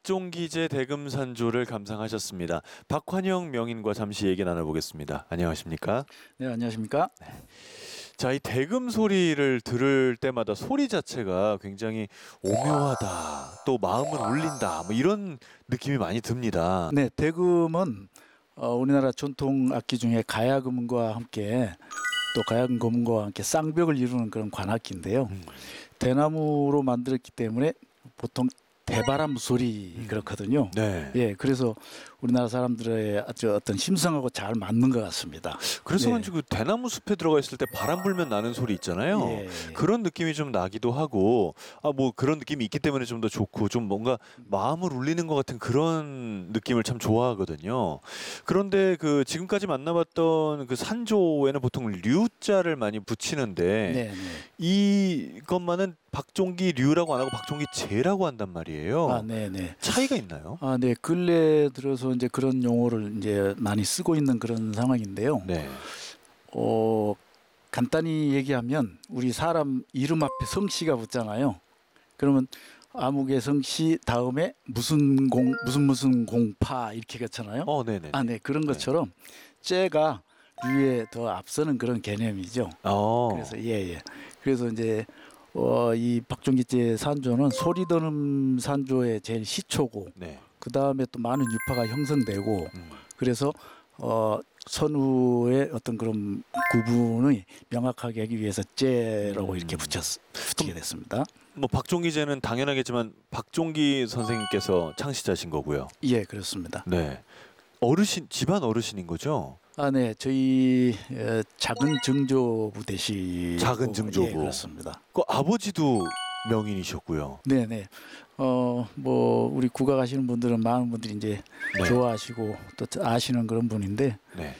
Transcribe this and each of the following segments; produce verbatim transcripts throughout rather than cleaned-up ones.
박종기제 대금산조를 감상하셨습니다. 박환영 명인과 잠시 얘기 나눠보겠습니다. 안녕하십니까? 네, 안녕하십니까? 자, 이 대금 소리를 들을 때마다 소리 자체가 굉장히 오묘하다, 또 마음을 울린다, 뭐 이런 느낌이 많이 듭니다. 네, 대금은 어, 우리나라 전통 악기 중에 가야금과 함께 또 가야금 고문과 함께 쌍벽을 이루는 그런 관악기인데요. 음. 대나무로 만들었기 때문에 보통 대바람 소리 음. 그렇거든요. 네. 예, 그래서 우리나라 사람들의 아주 어떤 심성하고 잘 맞는 것 같습니다. 그래서 네. 그런지 그 대나무 숲에 들어가 있을 때 바람 불면 나는 소리 있잖아요. 예. 그런 느낌이 좀 나기도 하고, 아 뭐 그런 느낌이 있기 때문에 좀 더 좋고, 좀 뭔가 마음을 울리는 것 같은 그런 느낌을 참 좋아하거든요. 그런데 그 지금까지 만나봤던 그 산조에는 보통 류자를 많이 붙이는데, 네, 네. 이것만은 박종기 류라고 안 하고 박종기 제라고 한단 말이에요. 아, 네, 네. 차이가 있나요? 아, 네. 근래 들어서 이제 그런 용어를 이제 많이 쓰고 있는 그런 상황인데요. 네. 어, 간단히 얘기하면 우리 사람 이름 앞에 성씨가 붙잖아요. 그러면 아무개 성씨 다음에 무슨 공 무슨 무슨 공파 이렇게 갖잖아요. 어, 네네. 아, 네. 그런 것처럼 째가 류에 더 앞서는 그런 개념이죠. 어. 그래서 예, 예. 그래서 이제 어, 이 박종기제 산조는 소리더름 산조의 제일 시초고, 네. 그 다음에 또 많은 유파가 형성되고, 음. 그래서 어, 선후의 어떤 그런 구분을 명확하게 하기 위해서 째라고 음. 이렇게 붙였, 붙이게 됐습니다. 뭐 박종기제는 당연하겠지만 박종기 선생님께서 창시자신 거고요. 예, 그렇습니다. 네. 어르신, 집안 어르신인 거죠? 아, 네, 저희 에, 작은 증조부 대시. 작은 증조부. 예, 그렇습니다. 그 아버지도 명인이셨고요. 네, 네. 어, 뭐 우리 국악하시는 분들은 많은 분들이 이제 네. 좋아하시고 또 아시는 그런 분인데, 네.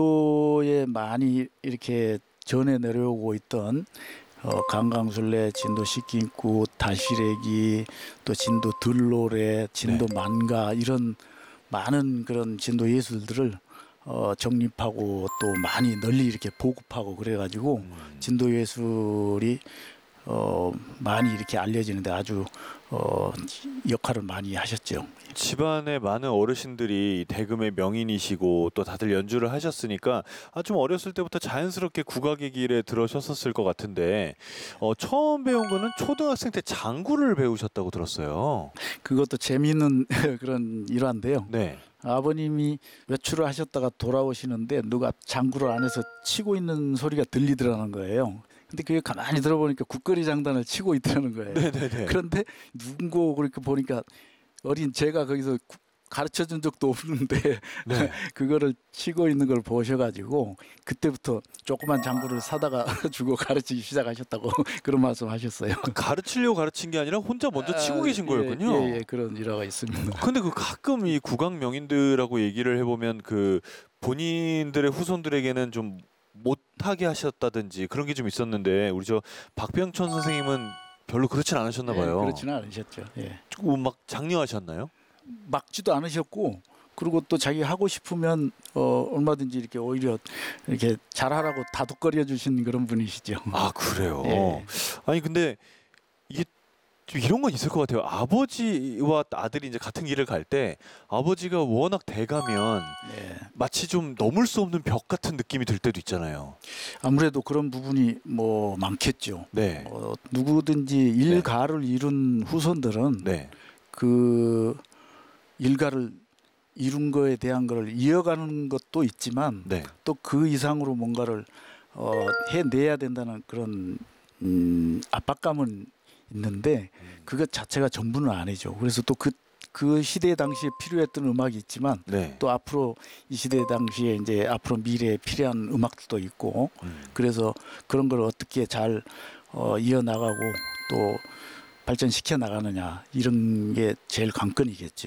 진도에 많이 이렇게 전해 내려오고 있던 어, 강강술래, 진도 식기인구, 다시래기, 또 진도 들노래, 진도 네. 만가 이런 많은 그런 진도 예술들을 어, 정립하고 또 많이 널리 이렇게 보급하고 그래가지고 음. 진도 예술이 어, 많이 이렇게 알려지는데 아주 어, 역할을 많이 하셨죠. 집안의 많은 어르신들이 대금의 명인이시고 또 다들 연주를 하셨으니까 아, 좀 어렸을 때부터 자연스럽게 국악의 길에 들어셨었을 것 같은데, 어, 처음 배운 거는 초등학생 때 장구를 배우셨다고 들었어요. 그것도 재미있는 그런 일화인데요. 네. 아버님이 외출을 하셨다가 돌아오시는데 누가 장구를 안에서 치고 있는 소리가 들리더라는 거예요. 근데 그게 가만히 들어보니까 국거리 장단을 치고 있더라는 거예요. 네네네. 그런데 누군고 그렇게 보니까 어린 제가 거기서 가르쳐 준 적도 없는데 네. 그거를 치고 있는 걸 보셔가지고 그때부터 조그만 장구를 사다가 주고 가르치기 시작하셨다고 그런 말씀하셨어요. 가르치려고 가르친 게 아니라 혼자 먼저 치고 아, 계신 예, 거였군요. 예, 예, 그런 일화가 있습니다. 근데 그 가끔 이 국악 명인들하고 얘기를 해보면 그 본인들의 후손들에게는 좀 못하게 하셨다든지 그런 게 좀 있었는데, 우리 저 박병천 선생님은 별로 그렇진 않으셨나 예, 봐요. 그렇지는 않으셨죠. 예. 뭐 막 장려하셨나요? 막지도 않으셨고, 그리고 또 자기 하고 싶으면 어, 얼마든지 이렇게 오히려 이렇게 잘하라고 다독거려 주신 그런 분이시죠. 아, 그래요. 예. 아니 근데 이게 좀 이런 건 있을 것 같아요. 아버지와 아들이 이제 같은 길을 갈 때 아버지가 워낙 대가면 예. 마치 좀 넘을 수 없는 벽 같은 느낌이 들 때도 있잖아요. 아무래도 그런 부분이 뭐 많겠죠. 네. 어, 누구든지 일가를 이룬 후손들은 네. 그 일가를 이룬 거에 대한 걸 이어가는 것도 있지만 네. 또 그 이상으로 뭔가를 어, 해내야 된다는 그런 음, 압박감은 있는데 그것 자체가 전부는 아니죠. 그래서 또 그 그 시대 당시에 필요했던 음악이 있지만 네. 또 앞으로 이 시대 당시에 이제 앞으로 미래에 필요한 음악들도 있고, 음. 그래서 그런 걸 어떻게 잘 어, 이어나가고 또 발전시켜 나가느냐 이런 게 제일 관건이겠죠.